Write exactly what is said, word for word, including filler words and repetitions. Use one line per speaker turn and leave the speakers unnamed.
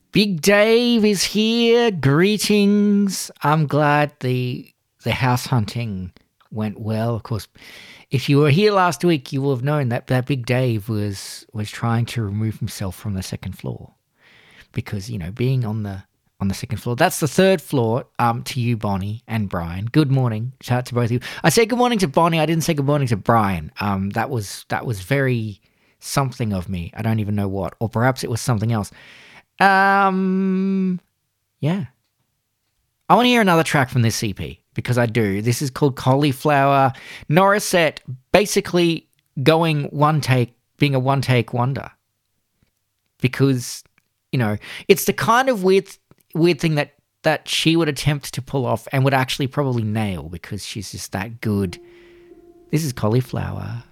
Big Dave is here. Greetings. I'm glad the the house hunting went well. Of course, if you were here last week, you will have known that, that Big Dave was was trying to remove himself from the second floor because, you know, being on the on the second floor, that's the third floor. Um, to you, Bonnie and Brian. Good morning. Shout out to both of you. I said good morning to Bonnie. I didn't say good morning to Brian. Um, that was that was very something of me. I don't even know what, or perhaps it was something else. Um, yeah. I want to hear another track from this E P because I do. This is called Cauliflower. Norisette basically going one take, being a one take wonder. Because, you know, it's the kind of weird, weird thing that, that she would attempt to pull off and would actually probably nail because she's just that good. This is Cauliflower.